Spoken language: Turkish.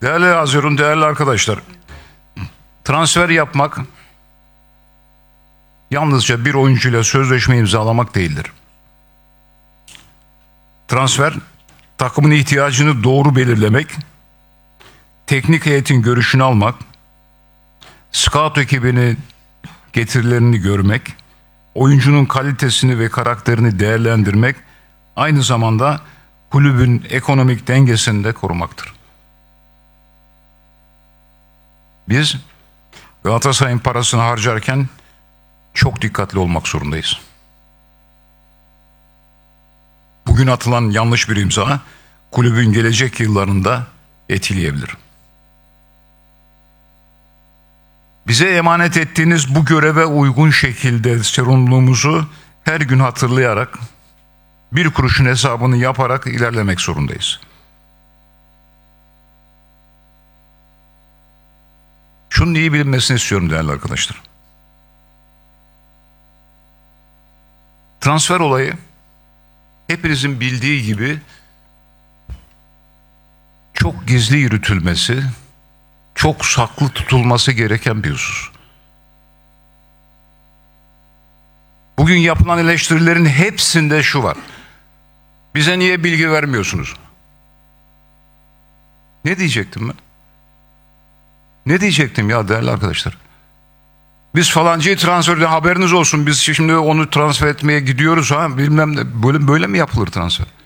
Değerli Azerun, değerli arkadaşlar, transfer yapmak yalnızca bir oyuncuyla sözleşme imzalamak değildir. Transfer, takımın ihtiyacını doğru belirlemek, teknik heyetin görüşünü almak, scout ekibinin getirilerini görmek, oyuncunun kalitesini ve karakterini değerlendirmek, aynı zamanda kulübün ekonomik dengesini de korumaktır. Biz Galatasaray'ın parasını harcarken çok dikkatli olmak zorundayız. Bugün atılan yanlış bir imza kulübün gelecek yıllarında etkileyebilir. Bize emanet ettiğiniz bu göreve uygun şekilde sorumluluğumuzu her gün hatırlayarak, bir kuruşun hesabını yaparak ilerlemek zorundayız. Şunun iyi bilinmesini istiyorum değerli arkadaşlar. Transfer olayı hepinizin bildiği gibi çok gizli yürütülmesi, çok saklı tutulması gereken bir husus. Bugün yapılan eleştirilerin hepsinde şu var: bize niye bilgi vermiyorsunuz? Ne diyecektim ben? Ne diyecektim ya değerli arkadaşlar? Biz falancayı transferde haberiniz olsun, biz şimdi onu transfer etmeye gidiyoruz ha, bilmem ne, böyle mi yapılır transfer?